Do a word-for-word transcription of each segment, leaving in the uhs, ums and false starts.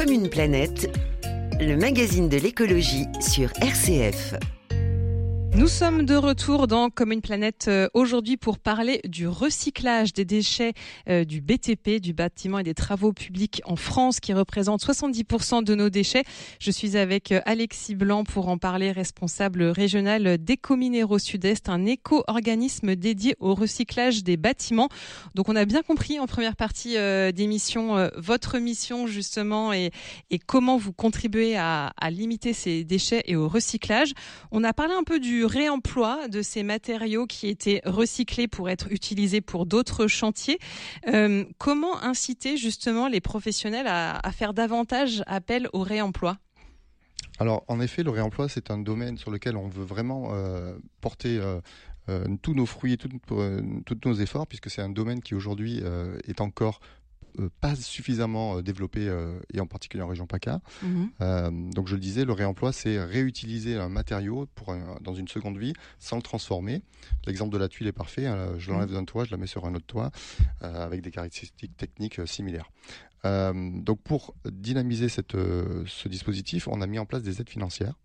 Comme une planète, le magazine de l'écologie sur R C F. Nous sommes de retour dans Comme une planète euh, aujourd'hui pour parler du recyclage des déchets euh, du B T P, du bâtiment et des travaux publics en France, qui représente soixante-dix pour cent de nos déchets. Je suis avec euh, Alexis Blanc pour en parler, responsable régional d'Ecominero Sud-Est, un éco-organisme dédié au recyclage des bâtiments. Donc on a bien compris en première partie euh, d'émission euh, votre mission justement et, et comment vous contribuez à, à limiter ces déchets et au recyclage. On a parlé un peu du réemploi de ces matériaux qui étaient recyclés pour être utilisés pour d'autres chantiers. Euh, comment inciter justement les professionnels à, à faire davantage appel au réemploi ? Alors, en effet, le réemploi, c'est un domaine sur lequel on veut vraiment euh, porter euh, euh, tous nos fruits et tous euh, nos efforts, puisque c'est un domaine qui aujourd'hui euh, est encore Euh, pas suffisamment euh, développé euh, et en particulier en région PACA. Mmh. Euh, donc je le disais, le réemploi, c'est réutiliser un matériau pour un, dans une seconde vie sans le transformer. L'exemple de la tuile est parfait. Hein, je l'enlève d'un toit, je la mets sur un autre toit euh, avec des caractéristiques techniques euh, similaires. Euh, donc pour dynamiser cette, euh, ce dispositif, on a mis en place des aides financières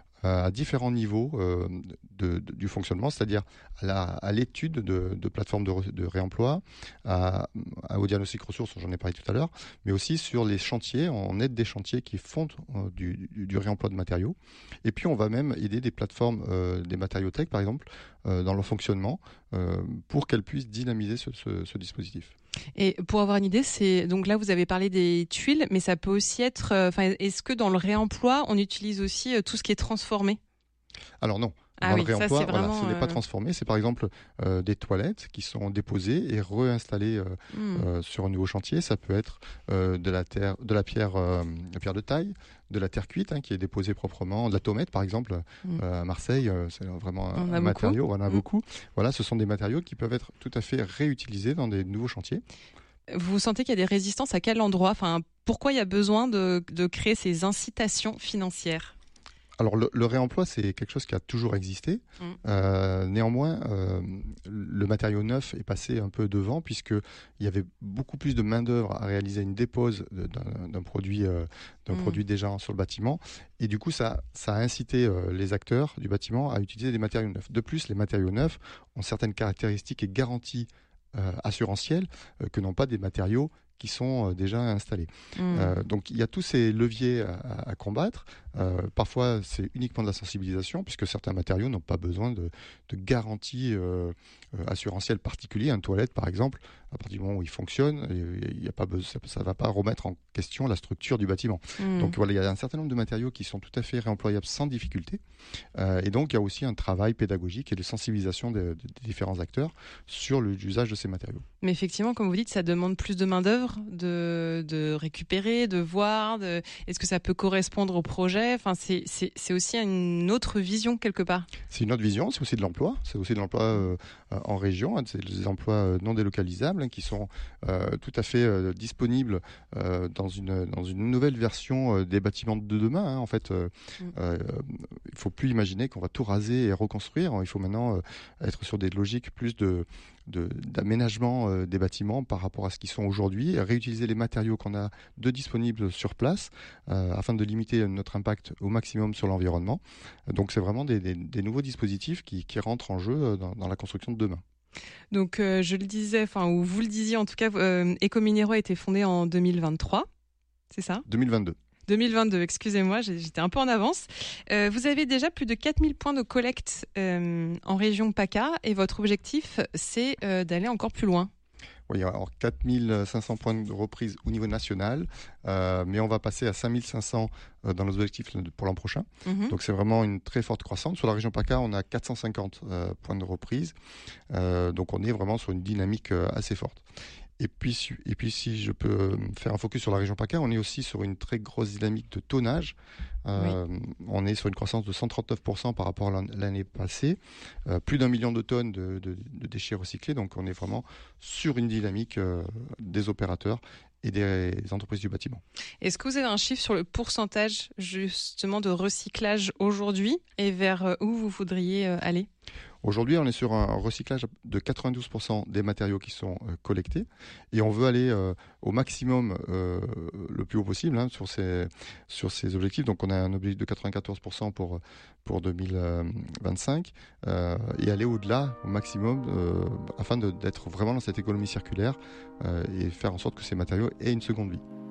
à différents niveaux euh, de, de, du fonctionnement, c'est-à-dire à, la, à l'étude de, de plateformes de, re, de réemploi, à, à, au diagnostic ressources, j'en ai parlé tout à l'heure, mais aussi sur les chantiers, on aide des chantiers qui font euh, du, du, du réemploi de matériaux. Et puis on va même aider des plateformes, euh, des matériothèques par exemple, euh, dans leur fonctionnement, euh, pour qu'elles puissent dynamiser ce, ce, ce dispositif. Et pour avoir une idée, c'est donc là vous avez parlé des tuiles, mais ça peut aussi être. Enfin, euh, est-ce que dans le réemploi, on utilise aussi euh, tout ce qui est transformé ? Alors non. Ah dans oui, le réemploi, ça, c'est vraiment, voilà, ce n'est euh... pas transformé. C'est par exemple euh, des toilettes qui sont déposées et réinstallées euh, mmh. euh, sur un nouveau chantier. Ça peut être euh, de la terre, de la pierre, euh, la pierre de taille, de la terre cuite hein, qui est déposée proprement, de la tomate par exemple mmh. euh, à Marseille. Euh, c'est vraiment un, un matériau. On en a mmh. beaucoup. Voilà, ce sont des matériaux qui peuvent être tout à fait réutilisés dans des nouveaux chantiers. Vous sentez qu'il y a des résistances à quel endroit ? Enfin, pourquoi il y a besoin de, de créer ces incitations financières ? Alors le, le réemploi, c'est quelque chose qui a toujours existé. Mmh. Euh, néanmoins, euh, le matériau neuf est passé un peu devant puisqu'il y avait beaucoup plus de main-d'œuvre à réaliser une dépose d'un, d'un, produit, euh, d'un mmh. produit déjà sur le bâtiment. Et du coup, ça, ça a incité euh, les acteurs du bâtiment à utiliser des matériaux neufs. De plus, les matériaux neufs ont certaines caractéristiques et garanties euh, assurantielles euh, que n'ont pas des matériaux qui sont euh, déjà installés. Mmh. Euh, donc il y a tous ces leviers à, à combattre. Euh, parfois c'est uniquement de la sensibilisation puisque certains matériaux n'ont pas besoin de, de garantie euh, euh, assurantielle particulière. Une toilette par exemple, à partir du moment où il fonctionne, il y a pas besoin, ça ne va pas remettre en question la structure du bâtiment. Mmh. Donc voilà, il y a un certain nombre de matériaux qui sont tout à fait réemployables sans difficulté. Euh, et donc il y a aussi un travail pédagogique et de sensibilisation des de, de différents acteurs sur l'usage de ces matériaux. Mais effectivement, comme vous dites, ça demande plus de main-d'œuvre, de, de récupérer, de voir. De... Est-ce que ça peut correspondre au projet ? Enfin, c'est, c'est, c'est aussi une autre vision quelque part. C'est une autre vision, c'est aussi de l'emploi. C'est aussi de l'emploi euh, en région. Hein, c'est des emplois non délocalisables hein, qui sont euh, tout à fait euh, disponibles euh, dans, une, dans une nouvelle version euh, des bâtiments de demain. Hein, en fait, euh, mm. euh, il ne faut plus imaginer qu'on va tout raser et reconstruire. Il faut maintenant euh, être sur des logiques plus de... De, d'aménagement euh, des bâtiments par rapport à ce qu'ils sont aujourd'hui, réutiliser les matériaux qu'on a de disponibles sur place euh, afin de limiter notre impact au maximum sur l'environnement. Donc c'est vraiment des, des, des nouveaux dispositifs qui, qui rentrent en jeu dans, dans la construction de demain. Donc euh, je le disais, enfin ou vous le disiez en tout cas, euh, Ecominero a été fondé en deux mille vingt-trois, c'est ça ? deux mille vingt-deux. deux mille vingt-deux, excusez-moi, j'étais un peu en avance. Euh, vous avez déjà plus de quatre mille points de collecte euh, en région PACA et votre objectif, c'est euh, d'aller encore plus loin. Oui, alors quatre mille cinq cents points de reprise au niveau national, euh, mais on va passer à cinq mille cinq cents euh, dans nos objectifs pour l'an prochain. Mmh. Donc c'est vraiment une très forte croissance. Sur la région PACA, on a quatre cent cinquante euh, points de reprise. Euh, donc on est vraiment sur une dynamique euh, assez forte. Et puis, et puis, si je peux faire un focus sur la région PACA, on est aussi sur une très grosse dynamique de tonnage. Euh, oui. On est sur une croissance de cent trente-neuf pour cent par rapport à l'année passée. Euh, plus d'un million de tonnes de, de, de déchets recyclés. Donc, on est vraiment sur une dynamique euh, des opérateurs et des entreprises du bâtiment. Est-ce que vous avez un chiffre sur le pourcentage justement de recyclage aujourd'hui et vers où vous voudriez aller ? Aujourd'hui, on est sur un recyclage de quatre-vingt-douze pour cent des matériaux qui sont euh, collectés et on veut aller euh, au maximum euh, le plus haut possible hein, sur, ces, sur ces objectifs. Donc on a un objectif de quatre-vingt-quatorze pour cent pour, pour deux mille vingt-cinq euh, et aller au-delà au maximum euh, afin de, d'être vraiment dans cette économie circulaire euh, et faire en sorte que ces matériaux aient une seconde vie.